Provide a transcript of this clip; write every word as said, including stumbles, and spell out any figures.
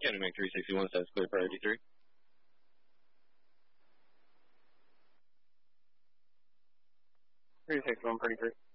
County Mac three sixty-one says clear priority three. three sixty-one, priority three.